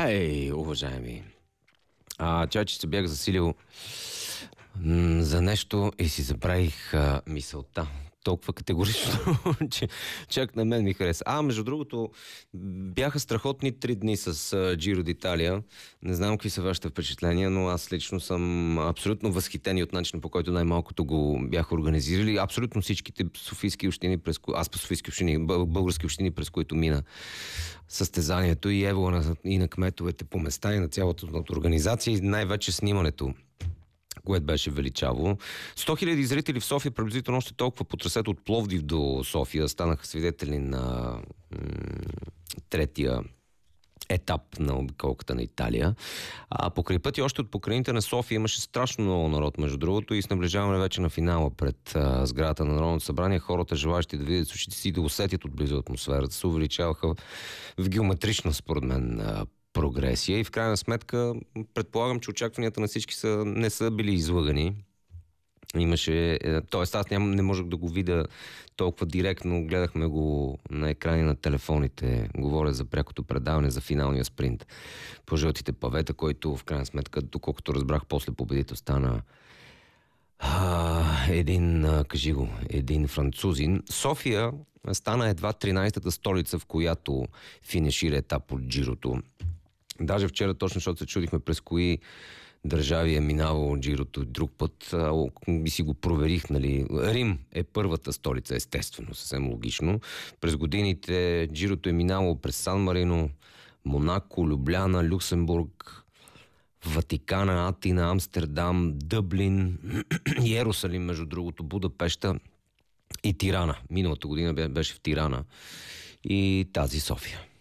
Ей, уважаеми. Че се бях засилил за нещо и си забравих мисълта. Толкова категорично, че чак на мен ми хареса. Между другото, бяха страхотни 3 дни с Джиро d'Italia. Не знам какви са вашите впечатления, но аз лично съм абсолютно възхитен от начина, по който най-малкото го бяха организирали. Абсолютно всичките софийски общини, аз по софийски общини, български общини, през които мина състезанието, и ево и на кметовете по места, и на цялата организация, и най-вече снимането, което беше величаво. 100 000 зрители в София, приблизително още толкова по трасето от Пловдив до София, станаха свидетели на третия етап на обиколката на Италия. Покрай пъти, още от покрайните на София, имаше страшно много народ, между другото, и с наближаване вече на финала пред сградата на Народното събрание. Хората, желаящи да видят с очите си и да усетят отблизо атмосферата, се увеличаваха в геометрична, според мен, прогресия, и в крайна сметка предполагам, че очакванията на всички не са били излъгани. Имаше, т.е. аз не можех да го видя толкова директно, гледахме го на екрани на телефоните. Говоря за прякото предаване, за финалния спринт по жълтите павета, който в крайна сметка, доколкото разбрах, после победител стана един французин. София стана едва 13-та столица, в която финишира етап от Джирото. Даже вчера, точно защото се чудихме през кои държави е минало Джирото друг път, и си го проверих, нали. Рим е първата столица, естествено, съвсем логично. През годините Джирото е минало през Сан Марино, Монако, Любляна, Люксембург, Ватикана, Атина, Амстердам, Дъблин, Йерусалим, между другото, Будапеща и Тирана. Миналата година беше в Тирана и тази София.